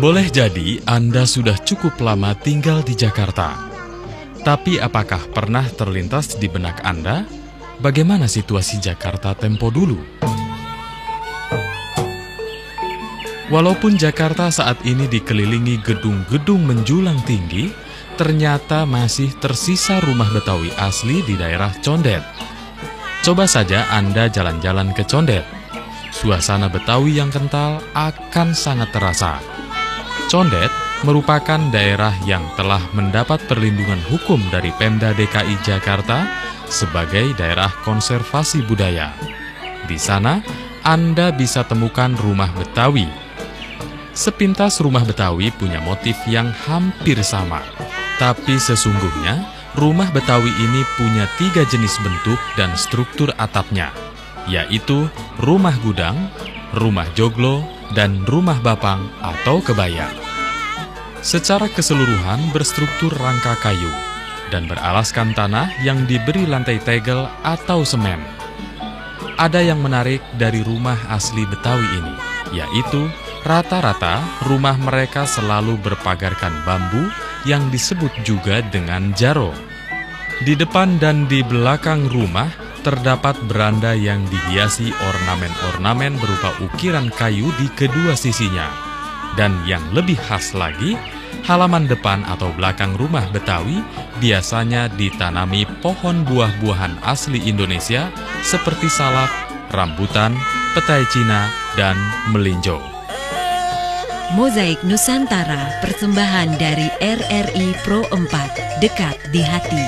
Boleh jadi Anda sudah cukup lama tinggal di Jakarta. Tapi apakah pernah terlintas di benak Anda bagaimana situasi Jakarta tempo dulu? Walaupun Jakarta saat ini dikelilingi gedung-gedung menjulang tinggi, ternyata masih tersisa rumah Betawi asli di daerah Condet. Coba saja Anda jalan-jalan ke Condet. Suasana Betawi yang kental akan sangat terasa. Condet merupakan daerah yang telah mendapat perlindungan hukum dari Pemda DKI Jakarta sebagai daerah konservasi budaya. Di sana, Anda bisa temukan rumah Betawi. Sepintas rumah Betawi punya motif yang hampir sama. Tapi sesungguhnya, rumah Betawi ini punya 3 jenis bentuk dan struktur atapnya, yaitu rumah gudang, rumah joglo, dan rumah bapang atau kebaya. Secara keseluruhan berstruktur rangka kayu dan beralaskan tanah yang diberi lantai tegel atau semen. Ada yang menarik dari rumah asli Betawi ini, yaitu rata-rata rumah mereka selalu berpagarkan bambu yang disebut juga dengan jaro. Di depan dan di belakang rumah terdapat beranda yang dihiasi ornamen-ornamen berupa ukiran kayu di kedua sisinya. Dan yang lebih khas lagi, halaman depan atau belakang rumah Betawi biasanya ditanami pohon buah-buahan asli Indonesia seperti salak, rambutan, petai Cina, dan melinjo. Mozaik Nusantara, persembahan dari RRI Pro 4, dekat di hati.